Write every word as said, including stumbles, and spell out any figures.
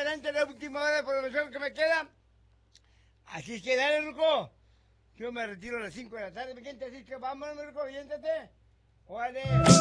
adelante la última hora de programación que me queda. Así es que dale, Ruco. Yo me retiro a las cinco de la tarde, mi gente, así que vámonos, Ruco, viéntate. Órale.